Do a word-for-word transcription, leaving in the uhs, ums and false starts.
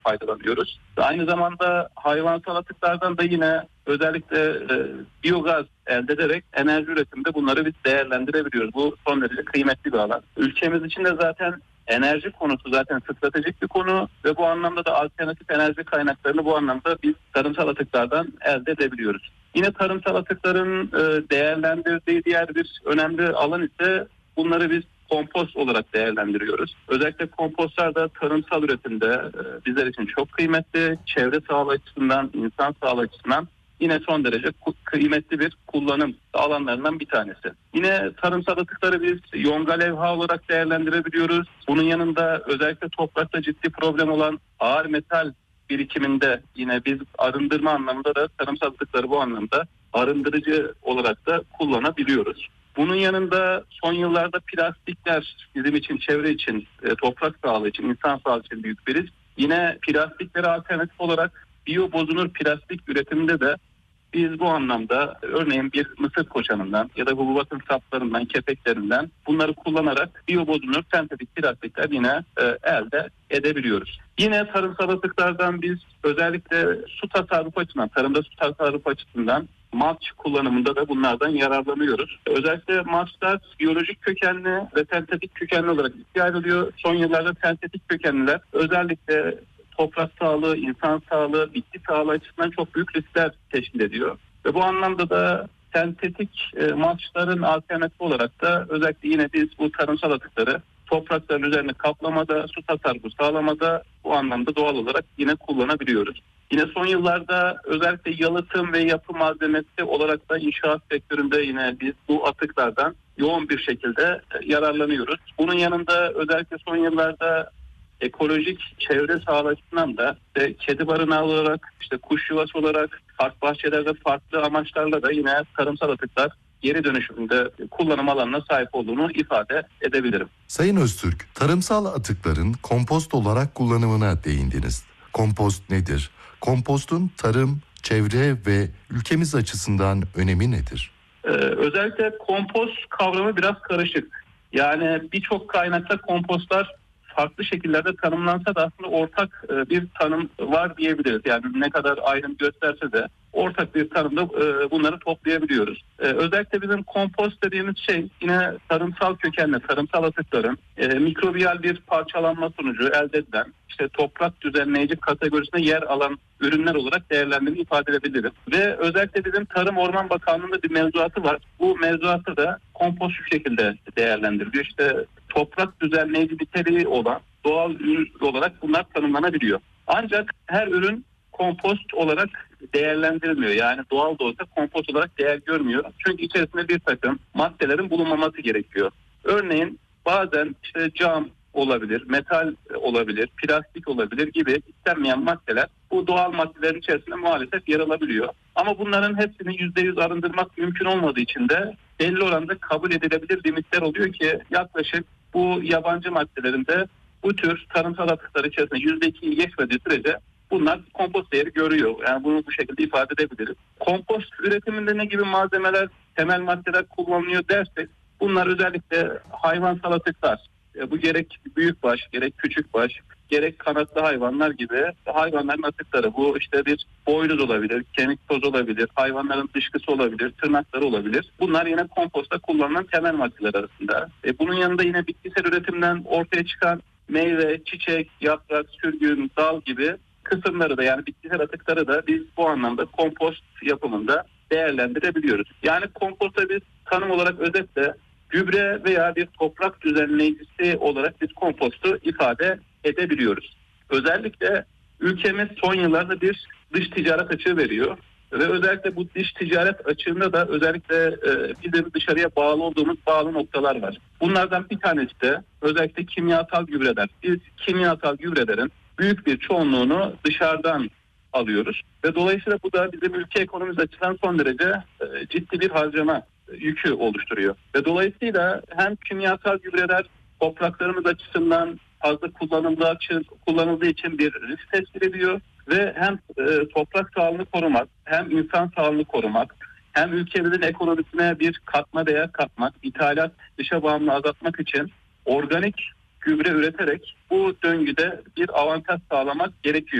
faydalanıyoruz. Aynı zamanda hayvansal atıklardan da yine özellikle e, biyogaz elde ederek enerji üretiminde bunları biz değerlendirebiliyoruz. Bu son derece kıymetli bir alan. Ülkemiz için de zaten enerji konusu zaten stratejik bir konu ve bu anlamda da alternatif enerji kaynaklarını bu anlamda biz tarımsal atıklardan elde edebiliyoruz. Yine tarımsal atıkların e, değerlendirdiği diğer bir önemli alan ise bunları biz kompost olarak değerlendiriyoruz. Özellikle kompostlar da tarımsal üretimde e, bizler için çok kıymetli. Çevre sağlığı açısından, insan sağlığı açısından yine son derece kıymetli bir kullanım alanlarından bir tanesi. Yine tarımsal atıkları biz yonga levha olarak değerlendirebiliyoruz. Bunun yanında özellikle toprakta ciddi problem olan ağır metal birikiminde yine biz arındırma anlamında da tarımsal atıkları bu anlamda arındırıcı olarak da kullanabiliyoruz. Bunun yanında son yıllarda plastikler bizim için, çevre için, toprak sağlığı için, insan sağlığı için büyük bir risk. Yine plastiklere alternatif olarak biyobozunur plastik üretiminde de biz bu anlamda örneğin bir mısır koçanından ya da hububatın saplarından, kepeklerinden bunları kullanarak biyobozunur sentetik plastikler yine e, elde edebiliyoruz. Yine tarımsal atıklardan biz özellikle su tasarrufu açısından, tarımda su tasarrufu açısından malç kullanımında da bunlardan yararlanıyoruz. Özellikle malçlar biyolojik kökenli ve sentetik kökenli olarak ikiye ayrılıyor. Son yıllarda sentetik kökenliler özellikle toprak sağlığı, insan sağlığı, bitki sağlığı açısından çok büyük riskler teşkil ediyor. Ve bu anlamda da sentetik e, malçların alternatifi olarak da özellikle yine biz bu tarımsal atıkları toprakların üzerine kaplamada, su tasarrufu sağlamada bu anlamda doğal olarak yine kullanabiliyoruz. Yine son yıllarda özellikle yalıtım ve yapı malzemesi olarak da inşaat sektöründe yine biz bu atıklardan yoğun bir şekilde yararlanıyoruz. Bunun yanında özellikle son yıllarda ekolojik çevre sağlığı açısından da işte kedi barınağı olarak, işte kuş yuvası olarak, park bahçelerde farklı amaçlarla da yine tarımsal atıklar geri dönüşümünde kullanım alanına sahip olduğunu ifade edebilirim. Sayın Öztürk, tarımsal atıkların kompost olarak kullanımına değindiniz. Kompost nedir? Kompostun tarım, çevre ve ülkemiz açısından önemi nedir? Ee, özellikle kompost kavramı biraz karışık. Yani birçok kaynakta kompostlar farklı şekillerde tanımlansa da aslında ortak bir tanım var diyebiliriz. Yani ne kadar ayrım gösterse de ortak bir tanımda bunları toplayabiliyoruz. Özellikle bizim kompost dediğimiz şey yine tarımsal kökenli, tarımsal atıkların mikrobiyal bir parçalanma sonucu elde edilen işte toprak düzenleyici kategorisine yer alan ürünler olarak değerlendirmeyi ifade edebiliriz. Ve özellikle bizim Tarım Orman Bakanlığı'nda bir mevzuatı var. Bu mevzuatta da kompost şu şekilde değerlendiriliyor. İşte toprak düzenleyici niteliği olan doğal ürün olarak bunlar tanımlanabiliyor. Ancak her ürün kompost olarak değerlendirilmiyor. Yani doğal da olsa kompost olarak değer görmüyor. Çünkü içerisinde bir takım maddelerin bulunmaması gerekiyor. Örneğin bazen işte cam olabilir, metal olabilir, plastik olabilir gibi istenmeyen maddeler bu doğal maddelerin içerisinde maalesef yer alabiliyor. Ama bunların hepsini yüzde yüz arındırmak mümkün olmadığı için de belli oranda kabul edilebilir limitler oluyor ki yaklaşık bu yabancı maddelerinde bu tür tarımsal atıklar içerisinde yüzde ikiyi geçmediği sürece bunlar kompost değeri görüyor. Yani bunu bu şekilde ifade edebiliriz. Kompost üretiminde ne gibi malzemeler, temel maddeler kullanılıyor dersek bunlar özellikle hayvansal atıklar. Bu gerek büyükbaş, gerek küçükbaş, gerek kanatlı hayvanlar gibi hayvanların atıkları. Bu işte bir boynuz olabilir, kemik toz olabilir, hayvanların dışkısı olabilir, tırnakları olabilir. Bunlar yine komposta kullanılan temel maddeler arasında. E bunun yanında yine bitkisel üretimden ortaya çıkan meyve, çiçek, yaprak, sürgün, dal gibi kısımları da yani bitkisel atıkları da biz bu anlamda kompost yapımında değerlendirebiliyoruz. Yani komposta biz tanım olarak özetle gübre veya bir toprak düzenleyicisi olarak biz kompostu ifade edebiliyoruz. Özellikle ülkemiz son yıllarda bir dış ticaret açığı veriyor. Ve özellikle bu dış ticaret açığında da özellikle e, bizim dışarıya bağlı olduğumuz bağlı noktalar var. Bunlardan bir tanesi de özellikle kimyasal gübreler. Biz kimyasal gübrelerin büyük bir çoğunluğunu dışarıdan alıyoruz. Ve dolayısıyla bu da bizim ülke ekonomimiz açısından son derece e, ciddi bir harcama yükü oluşturuyor. Ve dolayısıyla hem kimyasal gübreler topraklarımız açısından fazla kullanıldığı için, kullanıldığı için bir risk teşkil ediyor ve hem e, toprak sağlığını korumak, hem insan sağlığını korumak, hem ülkemizin ekonomisine bir katma değer katmak, ithalat dışa bağımlılığı azaltmak için organik gübre üreterek bu döngüde bir avantaj sağlamak gerekiyor.